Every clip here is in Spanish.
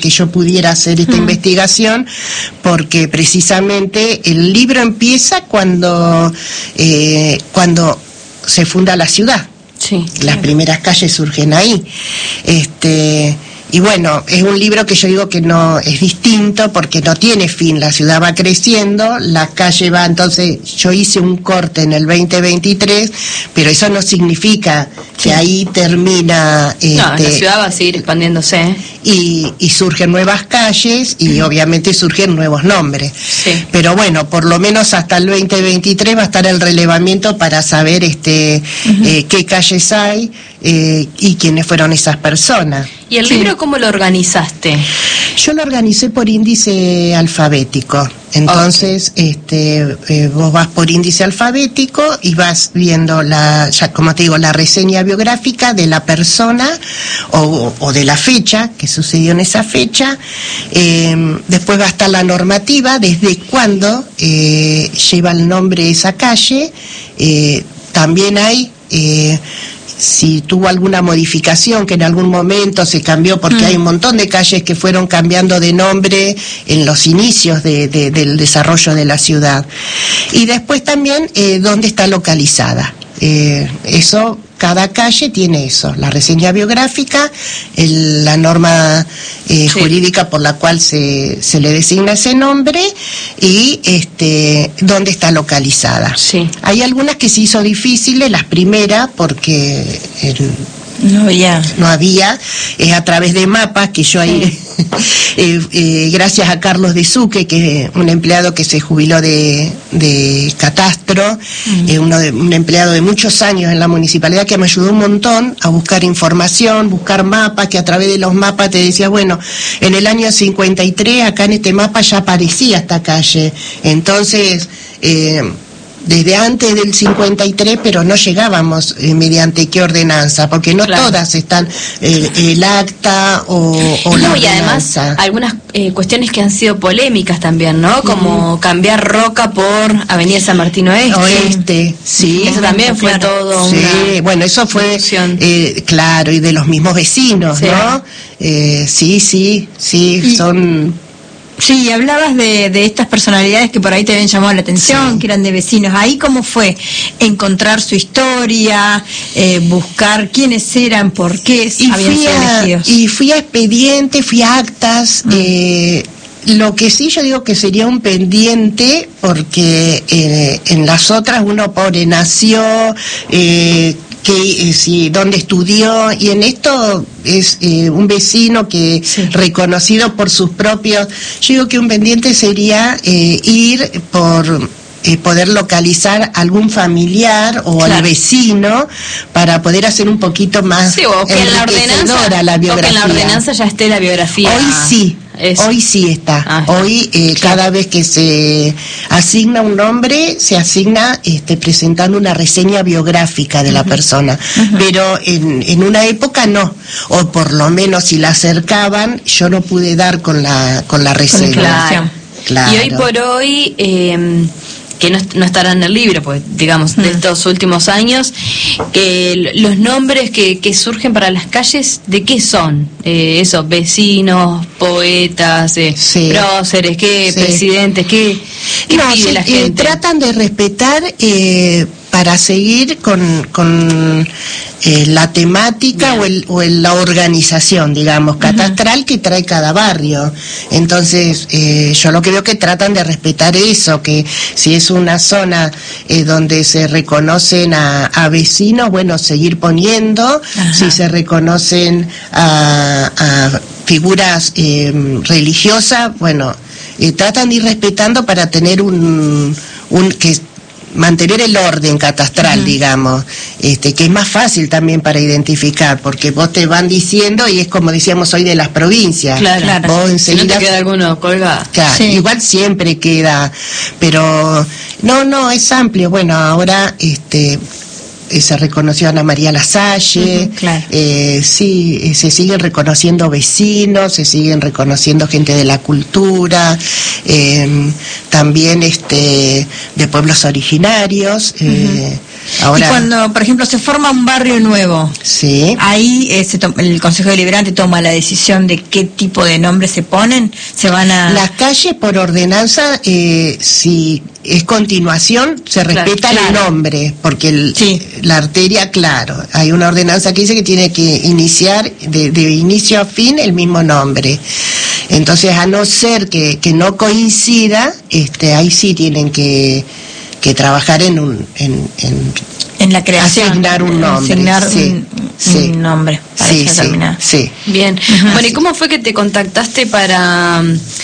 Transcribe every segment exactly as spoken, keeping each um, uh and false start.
que yo pudiera hacer esta uh-huh. investigación, porque precisamente el libro empieza cuando, eh, cuando se funda la ciudad. Sí, las claro. primeras calles surgen ahí. Este... Y bueno, es un libro que yo digo que no es distinto porque no tiene fin, la ciudad va creciendo, la calle va, entonces yo hice un corte en el veinte veintitrés, pero eso no significa que ahí termina... Este, no, la ciudad va a seguir expandiéndose. Y, y surgen nuevas calles y obviamente surgen nuevos nombres. Sí. Pero bueno, por lo menos hasta el veinte veintitrés va a estar el relevamiento para saber este uh-huh. eh, qué calles hay eh, y quiénes fueron esas personas. ¿Y el libro cómo lo organizaste? Yo lo organicé por índice alfabético. Entonces, okay. este, eh, vos vas por índice alfabético y vas viendo la, ya como te digo, la reseña biográfica de la persona o, o de la fecha que sucedió en esa fecha. Eh, después va a estar la normativa, desde cuándo eh, lleva el nombre esa calle. Eh, también hay eh, si tuvo alguna modificación, que en algún momento se cambió, porque mm. hay un montón de calles que fueron cambiando de nombre en los inicios de, de, del desarrollo de la ciudad. Y después también eh, dónde está localizada. Eh, eso, cada calle tiene eso, la reseña biográfica, el, la norma eh, sí. jurídica por la cual se, se le designa ese nombre y este dónde está localizada. Sí. Hay algunas que se hizo difíciles, las primeras porque el, no había, no había, es a través de mapas que yo ahí, sí. eh, eh, gracias a Carlos de Suque, que es un empleado que se jubiló de, de Catastro, mm. eh, uno de, un empleado de muchos años en la municipalidad que me ayudó un montón a buscar información, buscar mapas, que a través de los mapas te decía, bueno, en el año cincuenta y tres acá en este mapa ya aparecía esta calle, entonces... Eh, desde antes del cincuenta y tres, pero no llegábamos eh, mediante qué ordenanza, porque no claro. todas están eh, el acta o, o no, la y además algunas eh, cuestiones que han sido polémicas también, ¿no? Como uh-huh. cambiar Roca por Avenida San Martín Oeste. Oeste, sí. Eso también fue claro. todo sí, una bueno, eso fue, eh, claro, y de los mismos vecinos, sí. ¿no? Eh, sí, sí, sí, y... son... Sí, hablabas de, de estas personalidades que por ahí te habían llamado la atención, sí. que eran de vecinos. ¿Ahí cómo fue? Encontrar su historia, eh, buscar quiénes eran, por qué y habían sido a, elegidos. Y fui a expediente, fui a actas. Mm. Eh, lo que sí yo digo que sería un pendiente, porque eh, en las otras uno pone nació... Eh, que eh, si dónde estudió, y en esto es eh, un vecino que sí. reconocido por sus propios, yo digo que un pendiente sería eh, ir por eh, poder localizar algún familiar o claro. al vecino para poder hacer un poquito más sí, o que en la ordenanza, la biografía. O que en la ordenanza ya esté la biografía. Hoy sí. Eso. Hoy sí está. Ah, Hoy eh, claro. cada vez que se asigna un nombre, se asigna este, presentando una reseña biográfica de uh-huh. la persona. Uh-huh. Pero en, en una época no. O por lo menos si la acercaban, yo no pude dar con la con la reseña. Claro. Claro. Y hoy por hoy... Eh, que no, no estará en el libro, pues digamos, de estos últimos años, eh, los nombres que, que surgen para las calles, ¿de qué son? Eh, eso, vecinos, poetas, eh, sí. próceres, ¿qué sí. presidentes, qué, qué no, pide sí, la gente? Eh, tratan de respetar eh, para seguir con, con eh, la temática o, el, o el, la organización, digamos, catastral uh-huh. que trae cada barrio. Entonces, eh, yo lo que veo que tratan de respetar eso, que si es una zona eh, donde se reconocen a, a vecinos, bueno, seguir poniendo, uh-huh. si se reconocen a, a figuras eh, religiosas, bueno, eh, tratan de ir respetando para tener un, un que mantener el orden catastral, uh-huh. digamos, este, que es más fácil también para identificar, porque vos te van diciendo, y es como decíamos hoy de las provincias. Claro, claro. Vos enseguida, si no te queda alguno colgado. Claro, sí. Igual siempre queda, pero no, no, es amplio. Bueno, ahora este se reconoció a Ana María Lasalle, uh-huh, claro. eh, sí, eh, se siguen reconociendo vecinos, se siguen reconociendo gente de la cultura, eh, también este de pueblos originarios, eh, uh-huh. Ahora, y cuando, por ejemplo, se forma un barrio nuevo, sí, ahí eh, se el Consejo Deliberante toma la decisión de qué tipo de nombres se ponen, se van a... Las calles por ordenanza, eh, si es continuación, se respeta claro, el claro. nombre, porque el, sí. la arteria, claro, hay una ordenanza que dice que tiene que iniciar de, de inicio a fin el mismo nombre. Entonces, a no ser que, que no coincida, este, ahí sí tienen que, que trabajar en un... En, en, en la creación, asignar un nombre, asignar sí, un, sí. un nombre para sí, terminar. Sí, sí. Bien. Uh-huh. Bueno, ¿y cómo fue que te contactaste para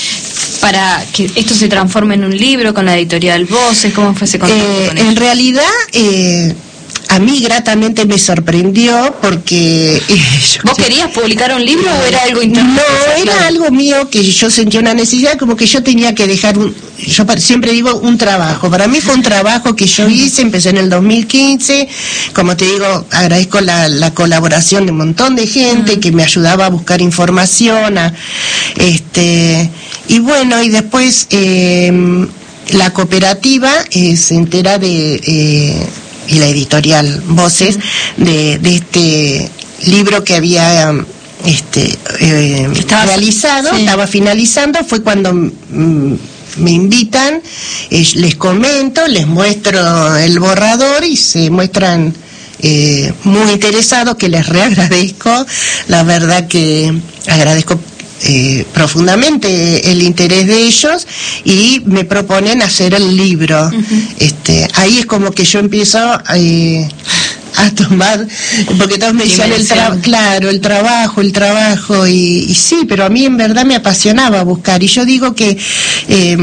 para que esto se transforme en un libro con la editorial Voces? ¿Cómo fue ese contacto Eh, con en ellos? realidad, eh, a mí gratamente me sorprendió porque... Eh, yo, ¿Vos querías publicar un libro o era algo interno? No, era algo mío que yo sentía una necesidad, como que yo tenía que dejar un... Yo siempre digo un trabajo. Para mí fue un trabajo que yo hice, empecé en el dos mil quince. Como te digo, agradezco la, la colaboración de un montón de gente uh-huh. que me ayudaba a buscar información. A, este Y bueno, y después eh, la cooperativa eh, se entera de... Eh, y la editorial Voces, uh-huh. de, de este libro que había este eh, estaba, realizado, sí. estaba finalizando, fue cuando mm, me invitan, eh, les comento, les muestro el borrador y se muestran eh, muy interesados, que les reagradezco, la verdad que agradezco Eh, profundamente el interés de ellos y me proponen hacer el libro. Uh-huh. Este, ahí es como que yo empiezo eh, a tomar, porque todos me decían el tra- claro, el trabajo, el trabajo y, y sí, pero a mí en verdad me apasionaba buscar y yo digo que eh,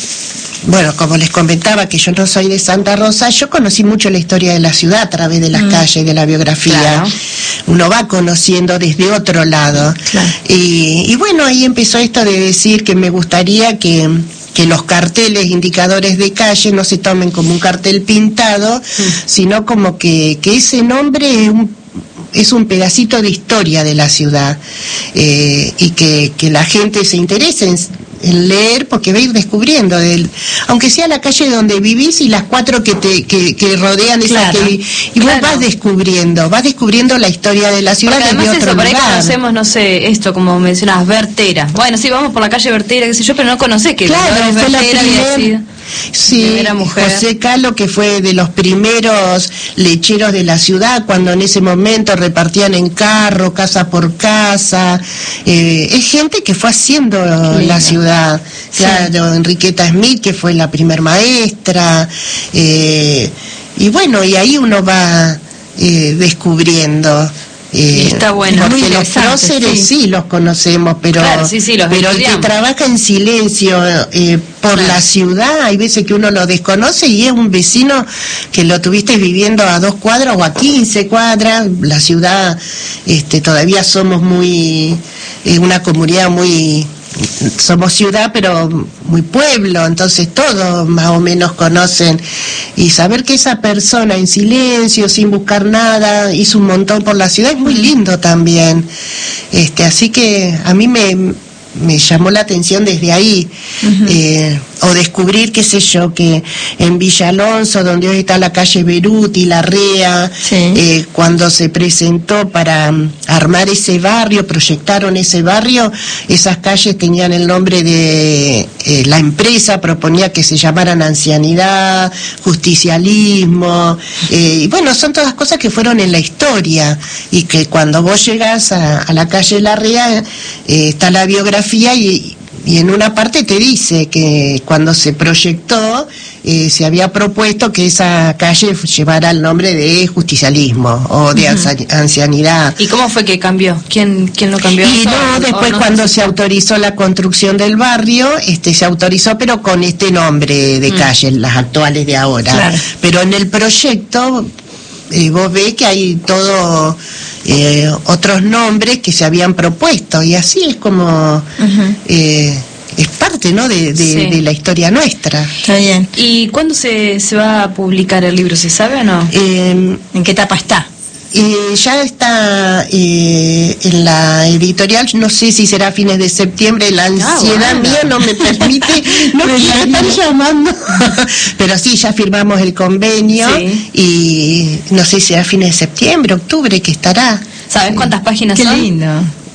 bueno, como les comentaba que yo no soy de Santa Rosa, yo conocí mucho la historia de la ciudad a través de las mm. calles, de la biografía. Claro. Uno va conociendo desde otro lado. Claro. Y, y bueno, ahí empezó esto de decir que me gustaría que, que los carteles indicadores de calle no se tomen como un cartel pintado, mm. sino como que, que ese nombre es un es un pedacito de historia de la ciudad eh, y que, que la gente se interese en, en leer porque va a ir descubriendo, del, aunque sea la calle donde vivís y las cuatro que te que, que rodean esa claro, que, y claro. vos vas descubriendo, vas descubriendo la historia de la ciudad porque desde además otro eso, por lugar. ahí conocemos, no sé, esto como mencionabas, Bertera. Bueno, sí, vamos por la calle Bertera, qué sé yo, pero no conocés que claro, es fue la Bertera primer, sí, José Calo, que fue de los primeros lecheros de la ciudad, cuando en ese momento repartían en carro, casa por casa, eh, es gente que fue haciendo la ciudad, sí. Claro, Enriqueta Smith, que fue la primer maestra, eh, y bueno, y ahí uno va eh, descubriendo. Eh, está bueno, porque los próceres sí. sí los conocemos, pero claro, sí, sí, los pero el que trabaja en silencio eh, por claro. la ciudad, hay veces que uno lo desconoce y es un vecino que lo tuviste viviendo a dos cuadras o a quince cuadras. La ciudad, este, todavía somos muy eh, una comunidad muy somos ciudad pero muy pueblo, entonces todos más o menos conocen, y saber que esa persona en silencio, sin buscar nada, hizo un montón por la ciudad es muy lindo también. Este, así que a mí me, me llamó la atención desde ahí. Uh-huh. eh, o descubrir, qué sé yo, que en Villa Alonso, donde hoy está la calle Beruti, La Rea, sí. eh, cuando se presentó para um, armar ese barrio, proyectaron ese barrio, esas calles tenían el nombre de eh, la empresa, proponía que se llamaran ancianidad, justicialismo, eh, y bueno, son todas cosas que fueron en la historia, y que cuando vos llegás a, a la calle La Rea, eh, está la biografía y Y en una parte te dice que cuando se proyectó eh, se había propuesto que esa calle llevara el nombre de justicialismo o de uh-huh. ancianidad. ¿Y cómo fue que cambió? ¿Quién quién lo cambió? Y no, después no cuando se autorizó la construcción del barrio, este se autorizó pero con este nombre de uh-huh. calle, las actuales de ahora. Claro. Pero en el proyecto eh, vos ves que hay todo... Eh, otros nombres que se habían propuesto, y así es como uh-huh. eh, es parte, ¿no?, de, de, sí. de la historia nuestra. Está bien. ¿Y cuándo se, se va a publicar el libro? ¿Se sabe o no? Eh, ¿En qué etapa está? Eh, ya está eh, en la editorial, no sé si será a fines de septiembre, la ansiedad ah, bueno. mía no me permite, no me están llamando, pero sí, ya firmamos el convenio sí. y no sé si será a fines de septiembre, octubre, que estará. ¿Sabes cuántas páginas Qué son? Qué lindo.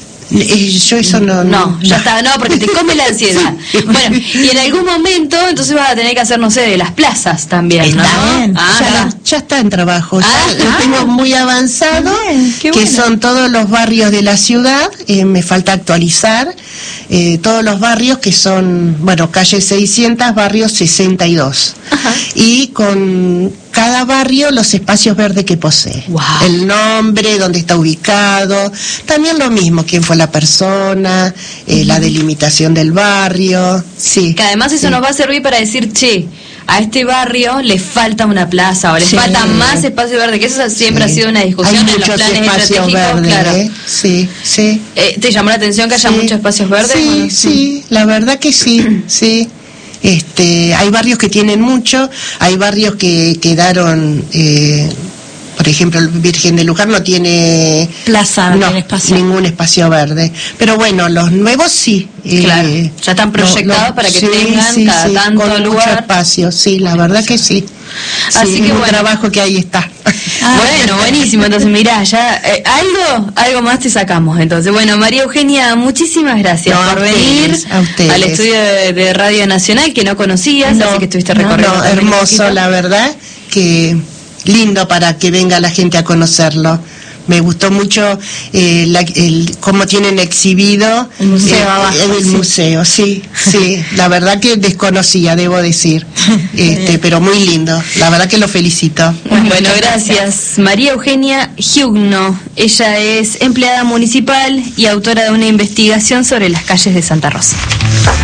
Yo eso no... No, no ya no. está, no, porque te come la ansiedad. Bueno, y en algún momento entonces vas a tener que hacer, no sé, de las plazas también, está ¿no? Bien. Ah, ya, la, ya está en trabajo, ya ah, lo tengo muy avanzado, bien, que bueno. son todos los barrios de la ciudad, eh, me falta actualizar, eh, todos los barrios que son, bueno, calle seiscientos, barrio sesenta y dos. Ajá. Y con cada barrio los espacios verdes que posee, wow. el nombre, dónde está ubicado, también lo mismo, quién fue la persona, eh, uh-huh. la delimitación del barrio, sí. Que además eso sí. nos va a servir para decir, che, a este barrio le falta una plaza o le sí. falta más espacio verde, que eso siempre sí. ha sido una discusión Hay en muchos los planes espacios estratégicos, verdes, claro. ¿eh? Sí, sí. Eh, ¿Te llamó la atención que haya sí. muchos espacios verdes? Sí, bueno, sí, la verdad que sí, sí. Este, hay barrios que tienen mucho, hay barrios que quedaron, eh, por ejemplo, el Virgen de Luján no tiene plaza, no, no tiene espacio. ningún espacio verde, pero bueno, los nuevos sí, claro, eh, ya están proyectados no, para que sí, tengan sí, cada sí, tanto con lugar mucho espacio, sí, la verdad que sí. Así sí, que un bueno. trabajo que ahí está. Ah, bueno, buenísimo. Entonces, mirá, ya eh, algo, algo más te sacamos. Entonces, bueno, María Eugenia, muchísimas gracias no, por a venir ustedes, a ustedes. al estudio de, de Radio Nacional que no conocías, no, así que estuviste no, recorriendo. No, hermoso, la verdad, que lindo para que venga la gente a conocerlo. Me gustó mucho eh, la, el, cómo tienen exhibido el museo, eh, abajo, en el sí. museo, sí, sí, la verdad que desconocía, debo decir, este, pero muy lindo, la verdad que lo felicito. Bueno, gracias. María Eugenia Giugno, ella es empleada municipal y autora de una investigación sobre las calles de Santa Rosa.